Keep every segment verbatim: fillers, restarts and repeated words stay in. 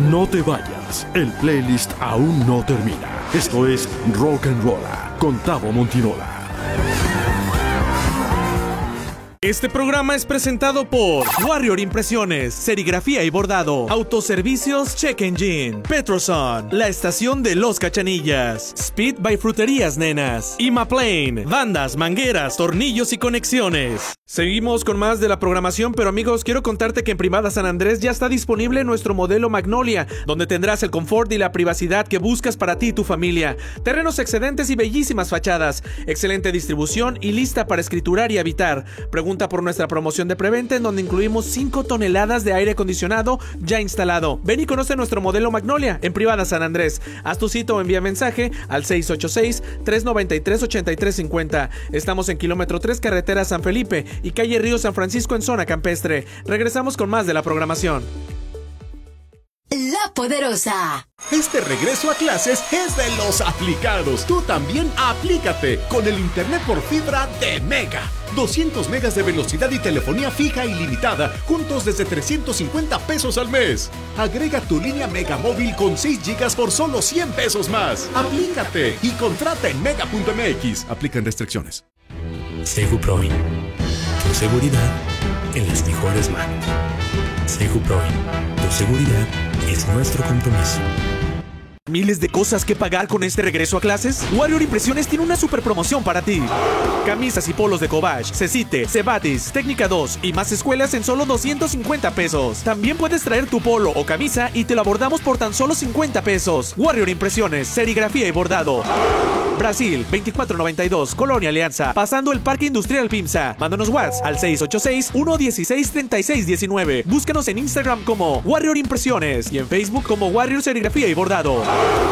No te vayas, el playlist aún no termina. Esto es Rock and Roll con Tavo Montinola. Este programa es presentado por Warrior Impresiones, Serigrafía y Bordado, Autoservicios Check Engine, Petroson, La Estación de los Cachanillas, Speed by Fruterías Nenas, Imaplane, bandas, mangueras, tornillos y conexiones. Seguimos con más de la programación, pero amigos, quiero contarte que en Privada San Andrés ya está disponible nuestro modelo Magnolia, donde tendrás el confort y la privacidad que buscas para ti y tu familia. Terrenos excedentes y bellísimas fachadas, excelente distribución y lista para escriturar y habitar. Pregunta por nuestra promoción de preventa en donde incluimos cinco toneladas de aire acondicionado ya instalado. Ven y conoce nuestro modelo Magnolia en Privada San Andrés. Haz tu cita o envía mensaje al seis ocho seis, tres nueve tres, ocho tres cinco cero. Estamos en kilómetro tres, carretera San Felipe y calle Río San Francisco en zona campestre. Regresamos con más de la programación. La Poderosa. Este regreso a clases es de los aplicados. Tú también aplícate con el internet por fibra de Mega. doscientos megas de velocidad y telefonía fija ilimitada, juntos desde trescientos cincuenta pesos al mes. Agrega tu línea Mega Móvil con seis gigas por solo cien pesos más. Aplícate y contrata en mega punto m x. Aplican restricciones. Seguproin. Tu seguridad en las mejores manos. Seguproin. Tu seguridad es nuestro compromiso. ¿Miles de cosas que pagar con este regreso a clases? Warrior Impresiones tiene una super promoción para ti. Camisas y polos de Cobach, Cecite, Cebatis, Técnica dos y más escuelas en solo doscientos cincuenta pesos. También puedes traer tu polo o camisa y te lo abordamos por tan solo cincuenta pesos. Warrior Impresiones, Serigrafía y Bordado. Brasil, veinticuatro noventa y dos, Colonia Alianza, pasando el Parque Industrial Pimsa. Mándanos WhatsApp al seis ocho seis, uno uno seis, tres seis uno nueve. Búscanos en Instagram como Warrior Impresiones y en Facebook como Warrior Serigrafía y Bordado.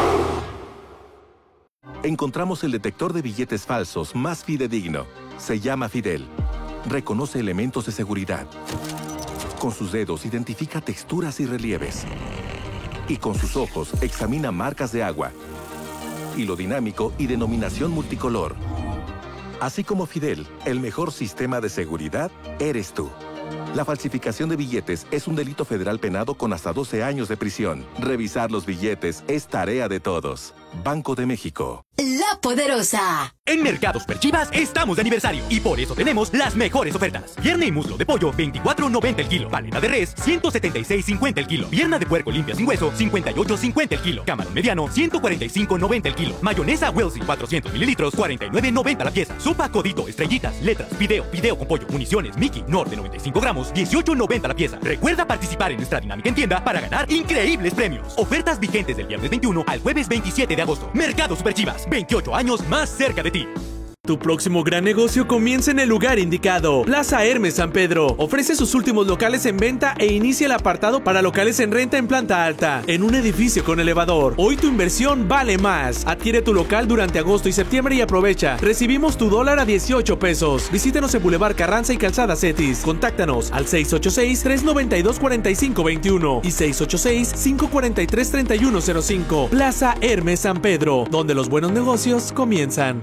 Encontramos el detector de billetes falsos más fidedigno. Se llama Fidel. Reconoce elementos de seguridad. Con sus dedos identifica texturas y relieves. Y con sus ojos examina marcas de agua, hilo dinámico y denominación multicolor. Así como Fidel, el mejor sistema de seguridad eres tú. La falsificación de billetes es un delito federal penado con hasta doce años de prisión. Revisar los billetes es tarea de todos. Banco de México. La Poderosa. En Mercados Superchivas estamos de aniversario y por eso tenemos las mejores ofertas. Pierna y muslo de pollo, veinticuatro noventa el kilo. Paleta de res, ciento setenta y seis cincuenta el kilo. Pierna de puerco limpia sin hueso, cincuenta y ocho cincuenta el kilo. Camarón mediano, ciento cuarenta y cinco noventa el kilo. Mayonesa Welsi, cuatrocientos mililitros, cuarenta y nueve noventa la pieza. Sopa Codito, estrellitas, letras, video, video con pollo, municiones, Mickey, Nor de noventa y cinco gramos, dieciocho noventa la pieza. Recuerda participar en nuestra dinámica en tienda para ganar increíbles premios. Ofertas vigentes del viernes veintiuno al jueves veintisiete de agosto. Mercados Superchivas, veintiocho años más cerca de ti. Tu próximo gran negocio comienza en el lugar indicado. Plaza Hermes San Pedro ofrece sus últimos locales en venta e inicia el apartado para locales en renta en planta alta, en un edificio con elevador. Hoy tu inversión vale más. Adquiere tu local durante agosto y septiembre y aprovecha. Recibimos tu dólar a dieciocho pesos. Visítanos en Boulevard Carranza y Calzada Cetis. Contáctanos al seis ocho seis, tres nueve dos, cuatro cinco dos uno y seis ocho seis, cinco cuatro tres, tres uno cero cinco. Plaza Hermes San Pedro, donde los buenos negocios comienzan.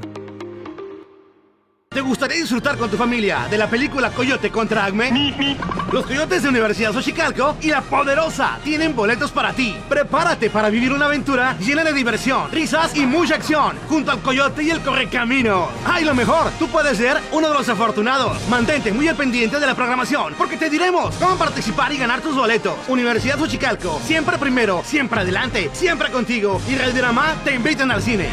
¿Te gustaría disfrutar con tu familia de la película Coyote contra Acme? Los Coyotes de Universidad Xochicalco y La Poderosa tienen boletos para ti. Prepárate para vivir una aventura llena de diversión, risas y mucha acción junto al Coyote y el Correcaminos. ¡Ay, lo mejor! Tú puedes ser uno de los afortunados. Mantente muy al pendiente de la programación porque te diremos cómo participar y ganar tus boletos. Universidad Xochicalco, siempre primero, siempre adelante, siempre contigo. Y Radiorama te invitan al cine.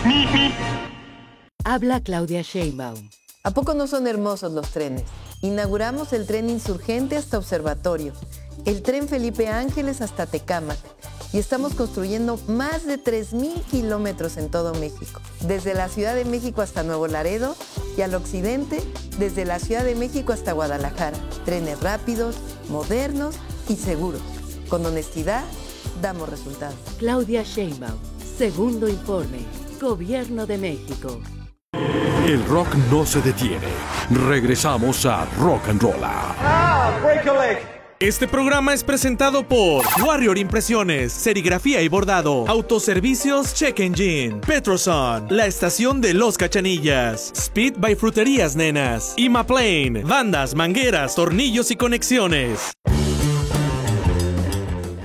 Habla Claudia Sheinbaum. ¿A poco no son hermosos los trenes? Inauguramos el tren Insurgente hasta Observatorio, el tren Felipe Ángeles hasta Tecámac y estamos construyendo más de tres mil kilómetros en todo México. Desde la Ciudad de México hasta Nuevo Laredo y al occidente, desde la Ciudad de México hasta Guadalajara. Trenes rápidos, modernos y seguros. Con honestidad, damos resultados. Claudia Sheinbaum, segundo informe, Gobierno de México. El rock no se detiene. Regresamos a Rock and Roll. Ah, break a leg. Este programa es presentado por Warrior Impresiones, Serigrafía y Bordado, Autoservicios Check Engine, Petroson, La Estación de los Cachanillas, Speed by Fruterías Nenas, Imaplane, bandas, mangueras, tornillos y conexiones.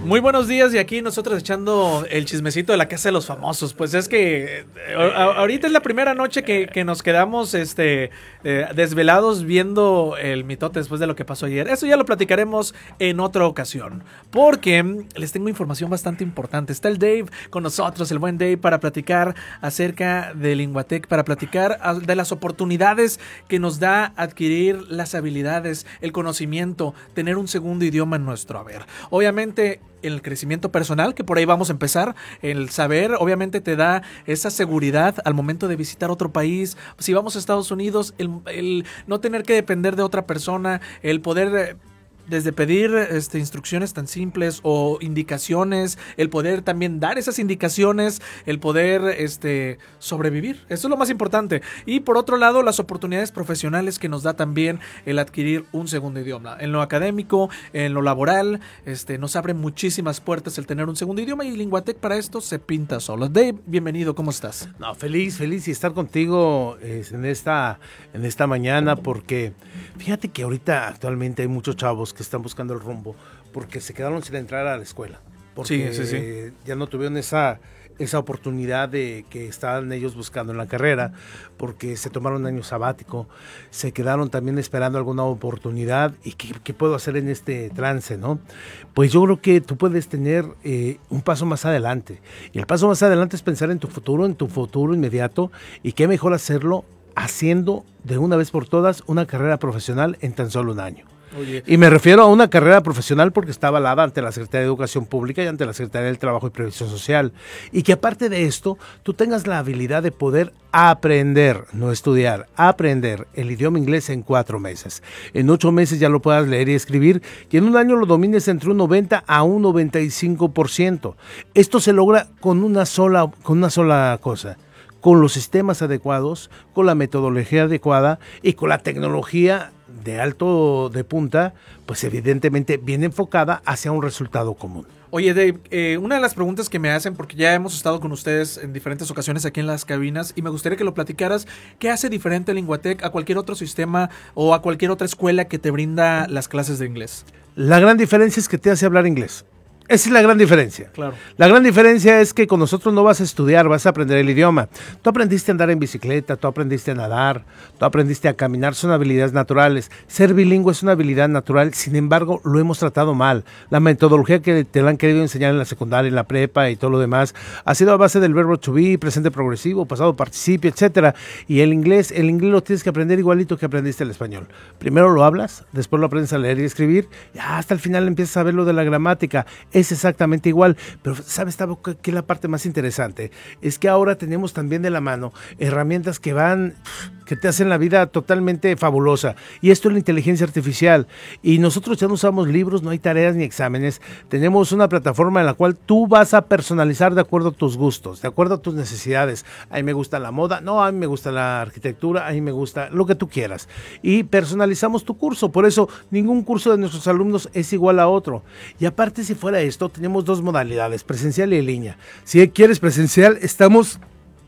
Muy buenos días, y aquí nosotros echando el chismecito de la Casa de los Famosos. Pues es que eh, a- ahorita es la primera noche que, que nos quedamos este, eh, desvelados viendo el mitote después de lo que pasó ayer. Eso ya lo platicaremos en otra ocasión, porque mm, les tengo información bastante importante. Está el Dave con nosotros, el buen Dave, para platicar acerca de Linguatec, para platicar ah, de las oportunidades que nos da adquirir las habilidades, el conocimiento, tener un segundo idioma en nuestro haber. Obviamente, el crecimiento personal, que por ahí vamos a empezar, el saber, obviamente te da esa seguridad al momento de visitar otro país. Si vamos a Estados Unidos, el, el no tener que depender de otra persona, el poder... eh, desde pedir este, instrucciones tan simples o indicaciones, el poder también dar esas indicaciones, el poder este, sobrevivir. Eso es lo más importante. Y por otro lado, las oportunidades profesionales que nos da también el adquirir un segundo idioma. En lo académico, en lo laboral, este, nos abre muchísimas puertas el tener un segundo idioma, y Linguatec para esto se pinta solo. Dave, bienvenido, ¿cómo estás? No, feliz, feliz y estar contigo eh, en esta, en esta mañana, porque fíjate que ahorita actualmente hay muchos chavos que están buscando el rumbo porque se quedaron sin entrar a la escuela, porque Sí, sí, sí. eh, ya no tuvieron esa, esa oportunidad de que estaban ellos buscando en la carrera, porque se tomaron un año sabático, se quedaron también esperando alguna oportunidad. ¿Y qué, qué puedo hacer en este trance, no? Pues yo creo que tú puedes tener eh, un paso más adelante, y el paso más adelante es pensar en tu futuro, en tu futuro inmediato, y qué mejor hacerlo haciendo de una vez por todas una carrera profesional en tan solo un año. Oye. Y me refiero a una carrera profesional porque está avalada ante la Secretaría de Educación Pública y ante la Secretaría del Trabajo y Previsión Social. Y que aparte de esto, tú tengas la habilidad de poder aprender, no estudiar, aprender el idioma inglés en cuatro meses. En ocho meses ya lo puedas leer y escribir, y en un año lo domines entre un noventa a un noventa y cinco por ciento. Esto se logra con una sola, con una sola cosa: con los sistemas adecuados, con la metodología adecuada y con la tecnología de alto de punta, pues evidentemente bien enfocada hacia un resultado común. Oye, Dave, eh, una de las preguntas que me hacen, porque ya hemos estado con ustedes en diferentes ocasiones aquí en las cabinas, y me gustaría que lo platicaras, ¿qué hace diferente Linguatec a cualquier otro sistema o a cualquier otra escuela que te brinda las clases de inglés? La gran diferencia es que te hace hablar inglés. Esa es la gran diferencia. Claro. La gran diferencia es que con nosotros no vas a estudiar, vas a aprender el idioma. Tú aprendiste a andar en bicicleta, tú aprendiste a nadar, tú aprendiste a caminar, son habilidades naturales. Ser bilingüe es una habilidad natural, sin embargo, lo hemos tratado mal. La metodología que te la han querido enseñar en la secundaria, en la prepa y todo lo demás, ha sido a base del verbo to be, presente progresivo, pasado participio, etcétera. Y el inglés, el inglés lo tienes que aprender igualito que aprendiste el español. Primero lo hablas, después lo aprendes a leer y escribir, y hasta el final empiezas a ver lo de la gramática. Es exactamente igual, pero ¿sabes, Tavo, qué es la parte más interesante? Es que ahora tenemos también de la mano herramientas que van, que te hacen la vida totalmente fabulosa, y esto es la inteligencia artificial, y nosotros ya no usamos libros, no hay tareas ni exámenes, tenemos una plataforma en la cual tú vas a personalizar de acuerdo a tus gustos, de acuerdo a tus necesidades. A mí me gusta la moda, no, a mí me gusta la arquitectura, a mí me gusta lo que tú quieras, y personalizamos tu curso. Por eso ningún curso de nuestros alumnos es igual a otro, y aparte, si fuera esto, tenemos dos modalidades, presencial y en línea. Si quieres presencial, estamos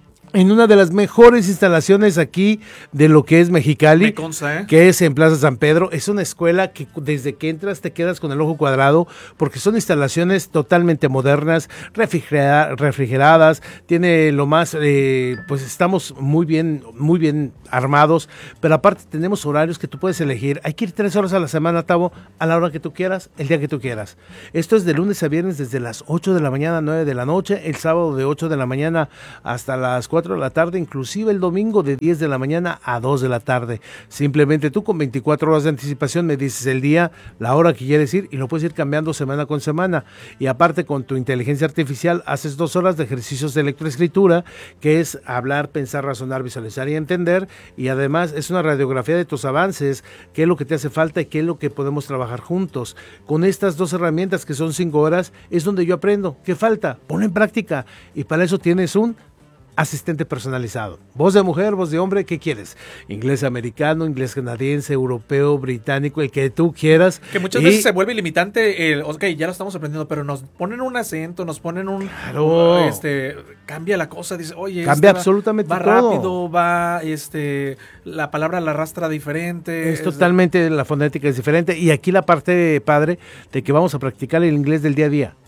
en una de las mejores instalaciones aquí de lo que es Mexicali, Me consta, ¿eh? que es en Plaza San Pedro. Es una escuela que desde que entras te quedas con el ojo cuadrado, porque son instalaciones totalmente modernas, refrigera- refrigeradas, tiene lo más, eh, pues estamos muy bien, muy bien armados, pero aparte tenemos horarios que tú puedes elegir. Hay que ir tres horas a la semana, Tavo, a la hora que tú quieras, el día que tú quieras. Esto es de lunes a viernes desde las ocho de la mañana a nueve de la noche, el sábado de ocho de la mañana hasta las cuatro de la tarde, inclusive el domingo de diez de la mañana a dos de la tarde. Simplemente tú con veinticuatro horas de anticipación me dices el día, la hora que quieres ir, y lo puedes ir cambiando semana con semana. Y aparte, con tu inteligencia artificial haces dos horas de ejercicios de lectoescritura, que es hablar, pensar, razonar, visualizar y entender, y además es una radiografía de tus avances, qué es lo que te hace falta y qué es lo que podemos trabajar juntos. Con estas dos herramientas, que son cinco horas, es donde yo aprendo. ¿Qué falta? Ponlo en práctica, y para eso tienes un asistente personalizado. Voz de mujer, voz de hombre, ¿qué quieres? Inglés americano, inglés canadiense, europeo, británico, el que tú quieras. Que muchas y... veces se vuelve limitante, el, ok, ya lo estamos aprendiendo, pero nos ponen un acento, nos ponen un... Claro. Este, cambia la cosa, dice, oye... Cambia este absolutamente va, va todo. rápido, va, este, la palabra la arrastra diferente. Es, es totalmente, de... la fonética es diferente, y aquí la parte padre de que vamos a practicar el inglés del día a día.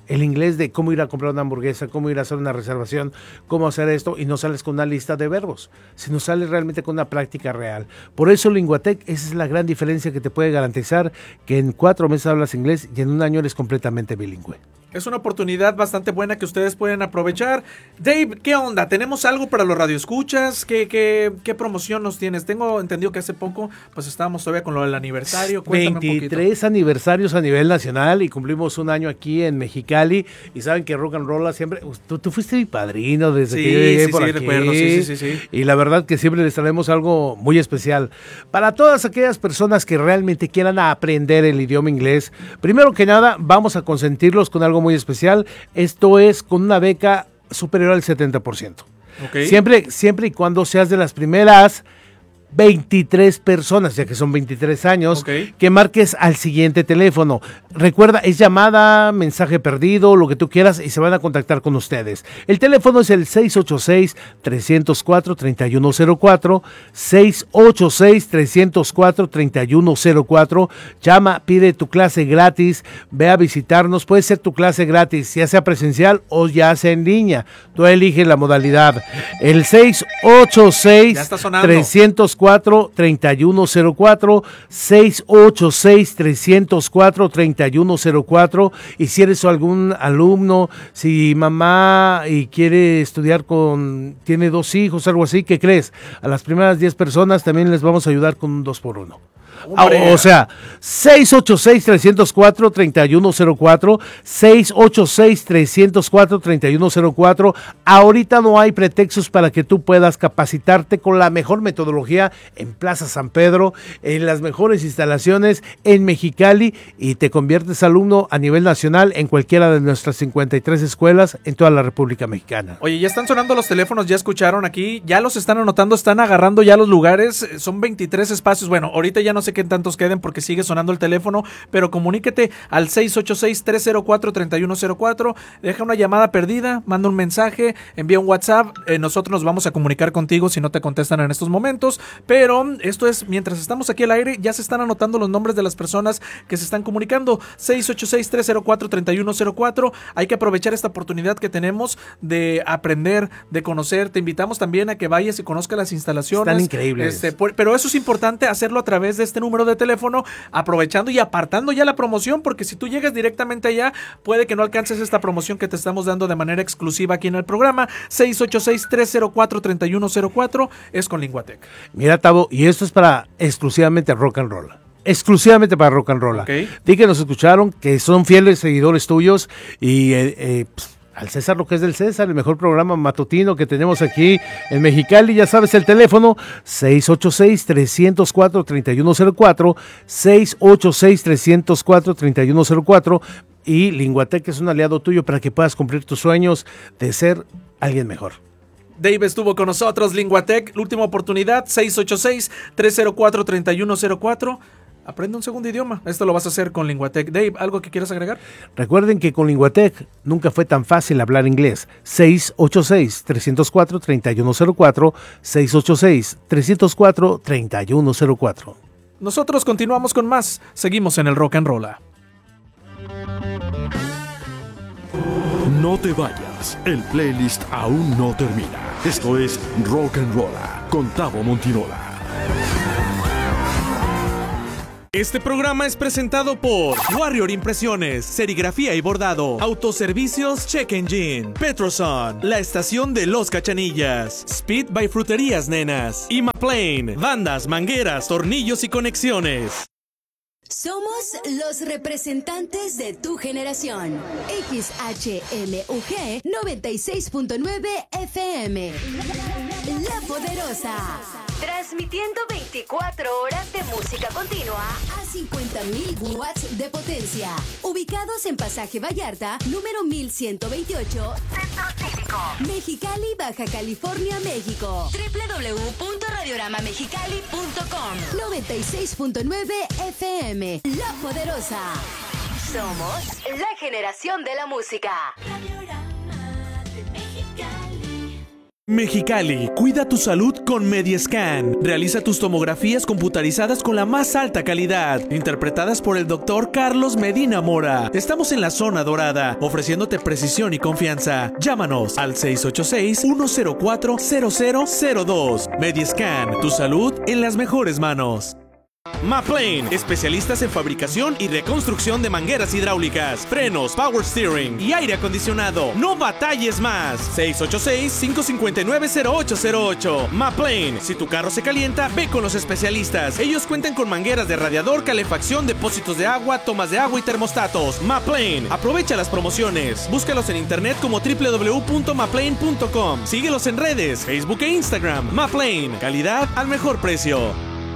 El inglés de cómo ir a comprar una hamburguesa, cómo ir a hacer una reservación, cómo hacer esto, y no sales con una lista de verbos, sino sales realmente con una práctica real. Por eso Linguatec, esa es la gran diferencia que te puede garantizar que en cuatro meses hablas inglés y en un año eres completamente bilingüe. Es una oportunidad bastante buena que ustedes pueden aprovechar. Dave, ¿qué onda? ¿Tenemos algo para los radioescuchas? ¿Qué, qué, qué promoción nos tienes? Tengo entendido que hace poco pues estábamos todavía con lo del aniversario. Cuéntame veintitrés aniversarios a nivel nacional y cumplimos un año aquí en Mexicali. Y saben que Rock and Roll siempre... Tú, tú fuiste mi padrino desde sí, que yo llegué sí, por sí, aquí. recuerdo. Sí, sí, sí, sí. Y la verdad que siempre les traemos algo muy especial. Para todas aquellas personas que realmente quieran aprender el idioma inglés, primero que nada vamos a consentirlos con algo muy especial. Esto es con una beca superior al setenta por ciento. Okay. Siempre, siempre y cuando seas de las primeras veintitrés personas, ya que son veintitrés años, okay, que marques al siguiente teléfono. Recuerda, es llamada, mensaje perdido, lo que tú quieras, y se van a contactar con ustedes. El teléfono es el seis ocho seis, tres cero cuatro, tres uno cero cuatro, seis ocho seis, tres cero cuatro, tres uno cero cuatro. Llama, pide tu clase gratis, ve a visitarnos. Puede ser tu clase gratis, ya sea presencial o ya sea en línea. Tú eliges la modalidad. El seis ocho seis, tres cero cuatro, tres uno cero cuatro, seis ocho seis, tres cero cuatro, tres uno cero cuatro. Y si eres algún alumno, si mamá y quiere estudiar con, tiene dos hijos, algo así, ¿qué crees? A las primeras diez personas también les vamos a ayudar con un dos por uno. Ah, o sea, seis ocho seis, tres cero cuatro, tres uno cero cuatro, seis ocho seis, tres cero cuatro, tres uno cero cuatro. Ahorita no hay pretextos para que tú puedas capacitarte con la mejor metodología en Plaza San Pedro, en las mejores instalaciones en Mexicali, y te conviertes alumno a nivel nacional en cualquiera de nuestras cincuenta y tres escuelas en toda la República Mexicana. Oye, ya están sonando los teléfonos, ya escucharon aquí, ya los están anotando, están agarrando ya los lugares, son veintitrés espacios. Bueno, ahorita ya no sé qué tantos queden porque sigue sonando el teléfono, pero comuníquete al seis ocho seis, tres cero cuatro, tres uno cero cuatro, deja una llamada perdida, manda un mensaje, envía un WhatsApp, eh, nosotros nos vamos a comunicar contigo si no te contestan en estos momentos, pero esto es, mientras estamos aquí al aire, ya se están anotando los nombres de las personas que se están comunicando. Seis ocho seis, tres cero cuatro, tres uno cero cuatro. Hay que aprovechar esta oportunidad que tenemos de aprender, de conocer. Te invitamos también a que vayas y conozcas las instalaciones. Están increíbles. Este, por, pero eso es importante hacerlo a través de este número de teléfono, aprovechando y apartando ya la promoción, porque si tú llegas directamente allá, puede que no alcances esta promoción que te estamos dando de manera exclusiva aquí en el programa. Seis ocho seis, tres cero cuatro, tres uno cero cuatro es con Linguatec. Mira, Tavo, y esto es para exclusivamente Rock and Roll. Exclusivamente para Rock and Roll. Okay. Di que nos escucharon, que son fieles seguidores tuyos, y eh, eh, pues, al César lo que es del César, el mejor programa matutino que tenemos aquí en Mexicali. Ya sabes el teléfono, seis ocho seis, tres cero cuatro, tres uno cero cuatro, seis ocho seis, tres cero cuatro, tres uno cero cuatro. Y Linguatec es un aliado tuyo para que puedas cumplir tus sueños de ser alguien mejor. Dave estuvo con nosotros, Linguatec, la última oportunidad, seis ocho seis, tres cero cuatro, tres uno cero cuatro. Aprende un segundo idioma. Esto lo vas a hacer con Linguatec. Dave, ¿algo que quieras agregar? Recuerden que con Linguatec nunca fue tan fácil hablar inglés. seis ocho seis, tres cero cuatro, tres uno cero cuatro, seis ocho seis, tres cero cuatro, tres uno cero cuatro. Nosotros continuamos con más. Seguimos en el Rock and Roll. No te vayas, el playlist aún no termina. Esto es Rock and Roll con Tavo Montinola. Este programa es presentado por Warrior Impresiones, Serigrafía y Bordado, Autoservicios Check Engine, Petroson, la estación de los Cachanillas, Speed by Fruterías Nenas, Imaplane, bandas, mangueras, tornillos y conexiones. Somos los representantes de tu generación. X H M U G noventa y seis punto nueve F M. La Poderosa. Transmitiendo veinticuatro horas de música continua a cincuenta mil watts de potencia. Ubicados en Pasaje Vallarta, número mil ciento veintiocho, Centro Cívico, Mexicali, Baja California, México. doble u doble u doble u punto radiorama mexicali punto com. noventa y seis punto nueve F M. La Poderosa. Somos la generación de la música. Mexicali, cuida tu salud con Mediascan. Realiza tus tomografías computarizadas con la más alta calidad, interpretadas por el doctor Carlos Medina Mora. Estamos en la zona dorada, ofreciéndote precisión y confianza. Llámanos al seis ocho seis, uno cero cuatro, cero cero cero dos. Mediascan, tu salud en las mejores manos. Maplane, especialistas en fabricación y reconstrucción de mangueras hidráulicas, frenos, power steering y aire acondicionado. No batalles más. seis ocho seis, cinco cinco nueve, cero ocho cero ocho. Maplane, si tu carro se calienta, ve con los especialistas. Ellos cuentan con mangueras de radiador, calefacción, depósitos de agua, tomas de agua y termostatos. Maplane, aprovecha las promociones. Búscalos en internet como doble u doble u doble u punto maplane punto com. Síguelos en redes, Facebook e Instagram. Maplane, calidad al mejor precio.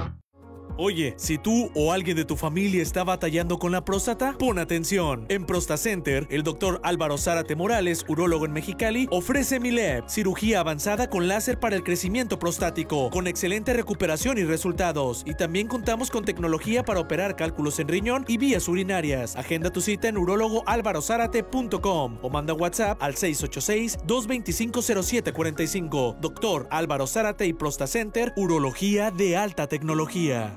Oye, si tú o alguien de tu familia está batallando con la próstata, pon atención. En ProstaCenter, el doctor Álvaro Zárate Morales, urólogo en Mexicali, ofrece Mileb, cirugía avanzada con láser para el crecimiento prostático, con excelente recuperación y resultados. Y también contamos con tecnología para operar cálculos en riñón y vías urinarias. Agenda tu cita en urólogo álvaro zárate punto com o manda WhatsApp al seis ocho seis, dos dos cinco, cero siete cuatro cinco. Doctor Álvaro Zárate y ProstaCenter, urología de alta tecnología.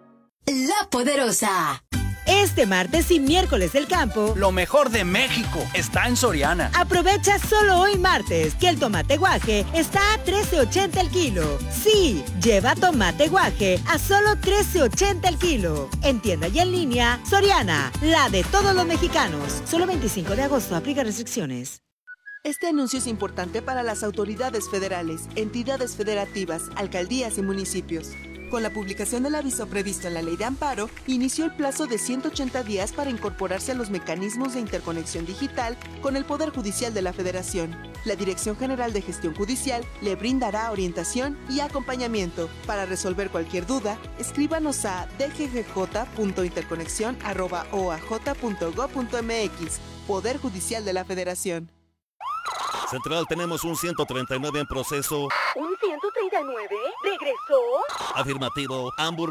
La Poderosa. Este martes y miércoles del campo, lo mejor de México está en Soriana. Aprovecha solo hoy martes que el tomate guaje está a trece ochenta el kilo. Sí, lleva tomate guaje a solo trece ochenta el kilo. En tienda y en línea, Soriana, la de todos los mexicanos. Solo veinticinco de agosto, aplica restricciones. Este anuncio es importante para las autoridades federales, entidades federativas, alcaldías y municipios. Con la publicación del aviso previsto en la Ley de Amparo, inició el plazo de ciento ochenta días para incorporarse a los mecanismos de interconexión digital con el Poder Judicial de la Federación. La Dirección General de Gestión Judicial le brindará orientación y acompañamiento. Para resolver cualquier duda, escríbanos a d g g j punto interconexión arroba o a j punto gob punto m x. Poder Judicial de la Federación. Central, tenemos un ciento treinta y nueve en proceso. ¿Un ciento treinta y nueve? ¿Regresó? Afirmativo. Hamburg